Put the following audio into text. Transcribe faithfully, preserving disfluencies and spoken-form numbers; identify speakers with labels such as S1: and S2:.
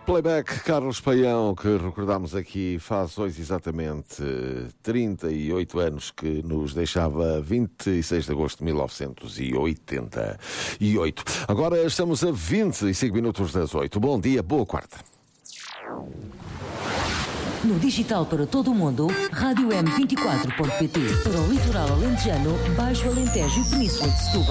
S1: Playback Carlos Paião, que recordámos aqui faz hoje exatamente trinta e oito anos, que nos deixava vinte e seis de agosto de mil novecentos e oitenta e oito. Agora estamos a vinte e cinco minutos das oito. Bom dia, boa quarta.
S2: No digital para todo o mundo, rádio m vinte e quatro ponto pt. Para o litoral alentejano, Baixo Alentejo e Península de Setúbal.